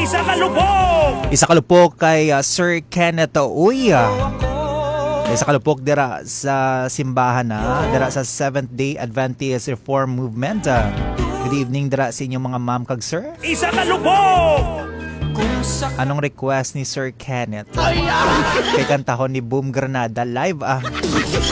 Isa kalupok kay Sir Kenneth Uy. Isa kalupok dira sa simbahan dira sa Seventh-day Adventist Reform Movement. Good evening dira sa inyong mga ma'am kag sir. Isa kalupok! Anong request ni Sir Kenneth? Kay kantahon ni Boom Granada live